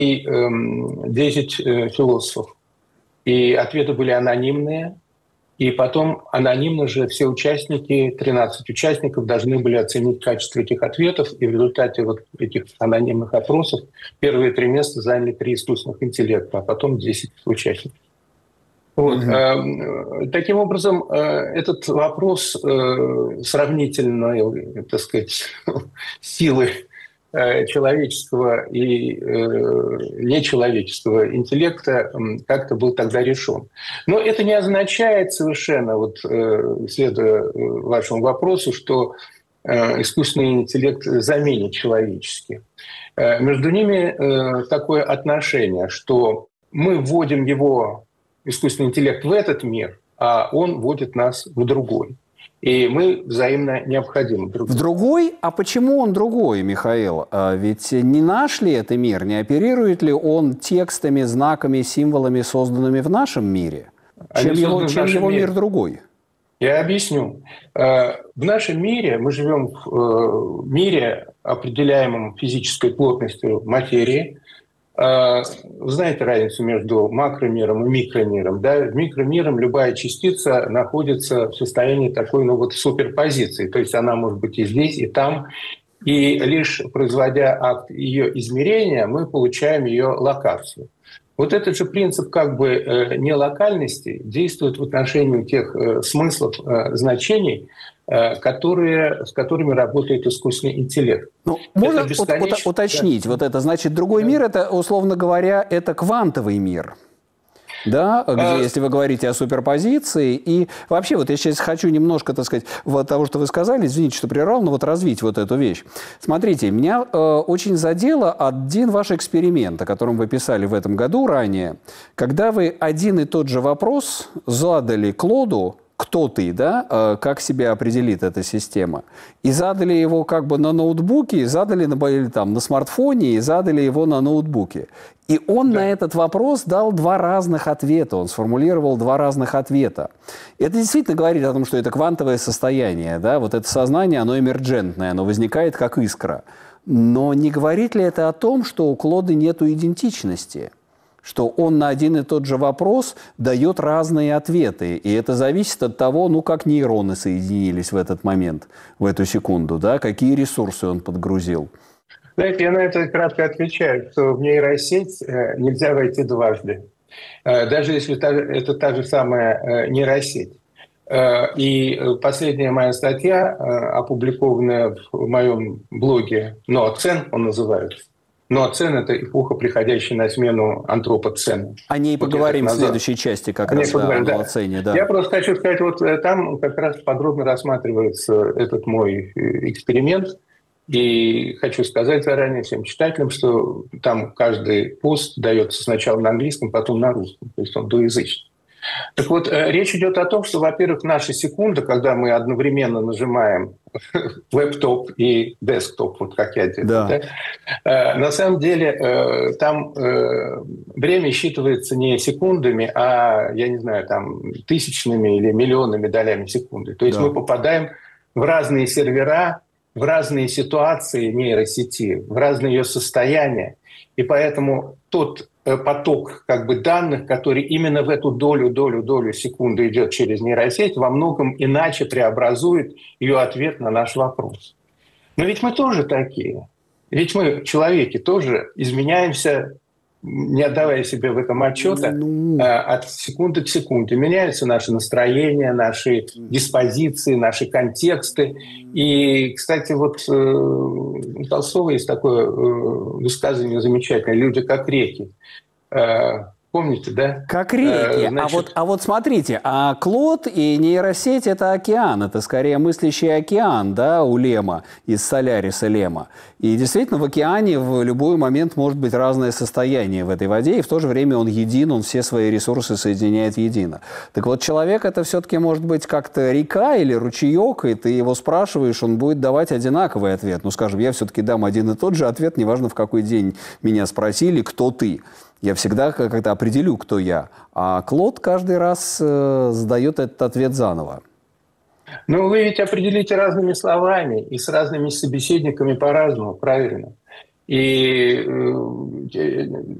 10 философов. И ответы были анонимные. И потом анонимно же все участники, 13 участников, должны были оценить качество этих ответов. И в результате вот этих анонимных опросов первые 3 места заняли 3 искусственных интеллекта, а потом 10 участников. Вот. Таким образом, этот вопрос сравнительной, так сказать, силы человеческого и нечеловеческого интеллекта как-то был тогда решен. Но это не означает совершенно, вот, следуя вашему вопросу, что искусственный интеллект заменит человеческий. Между ними такое отношение, что мы вводим его, искусственный интеллект, в этот мир, а он вводит нас в другой. И мы взаимно необходимы друг другу. В другой? А почему он другой, Михаил? Ведь не наш ли это мир? Не оперирует ли он текстами, знаками, символами, созданными в нашем мире? Чем его мир другой? Я объясню. В нашем мире мы живем в мире, определяемом физической плотностью материи. Вы знаете разницу между макромиром и микромиром. Да? В микромире любая частица находится в состоянии такой суперпозиции. То есть она может быть и здесь, и там. И лишь производя акт ее измерения, мы получаем ее локацию. Вот этот же принцип нелокальности действует в отношении тех смыслов, значений, с которыми работает искусственный интеллект. Можно уточнить, вот это значит другой мир, это, условно говоря, это квантовый мир. Да, где, если вы говорите о суперпозиции. И вообще, вот я сейчас хочу немножко, так сказать, вот того, что вы сказали, извините, что прервал, но вот развить вот эту вещь. Смотрите, меня очень задело один ваш эксперимент, о котором вы писали в этом году ранее, когда вы один и тот же вопрос задали Клоду, кто ты, да, как себя определит эта система. И задали его как бы на ноутбуке, задали на смартфоне, и задали его на ноутбуке. И он на этот вопрос дал 2 разных ответа, он сформулировал 2 разных ответа. Это действительно говорит о том, что это квантовое состояние, да, вот это сознание, оно эмерджентное, оно возникает как искра. Но не говорит ли это о том, что у Клода нету идентичности? Что он на один и тот же вопрос дает разные ответы. И это зависит от того, как нейроны соединились в этот момент, в эту секунду, да, какие ресурсы он подгрузил. Знаете, я на это кратко отвечаю, что в нейросеть нельзя войти дважды. Даже если это та же самая нейросеть. И последняя моя статья, опубликованная в моем блоге «Нооцен», он называется. Нооцен – это эпоха, приходящая на смену антропоцену. О ней поговорим в следующей части как раз, о Нооцене. Да. Я просто хочу сказать, вот там как раз подробно рассматривается этот мой эксперимент. И хочу сказать заранее всем читателям, что там каждый пост дается сначала на английском, потом на русском. То есть он двуязычный. Так вот, речь идет о том, что, во-первых, наша секунда, когда мы одновременно нажимаем лэптоп и десктоп, вот как я делаю, да, на самом деле там время считывается не секундами, а, я не знаю, там тысячными или миллионными долями секунды. То есть мы попадаем в разные сервера, в разные ситуации нейросети, в разные ее состояния. И поэтому тот поток данных, который именно в эту долю секунды идет через нейросеть, во многом иначе преобразует ее ответ на наш вопрос. Но ведь мы тоже такие. Ведь мы, человеки, тоже изменяемся, не отдавая себе в этом отчета, от секунды к секунде. Меняются наши настроения, наши диспозиции, наши контексты. И, кстати, вот у Толстого есть такое высказывание замечательное: «Люди как реки». Помните, да? Как реки. Значит... А вот смотрите, а Клод и нейросеть – это океан, это скорее мыслящий океан, да, у Лема, из Соляриса Лема. И действительно в океане в любой момент может быть разное состояние в этой воде, и в то же время он един, он все свои ресурсы соединяет воедино. Так вот, человек – это все-таки может быть как-то река или ручеек, и ты его спрашиваешь, он будет давать одинаковый ответ. Ну, скажем, я все-таки дам один и тот же ответ, неважно, в какой день меня спросили, кто ты. Я всегда как-то определю, кто я. А Клод каждый раз задает этот ответ заново. Ну, вы ведь определите разными словами и с разными собеседниками по-разному, правильно? И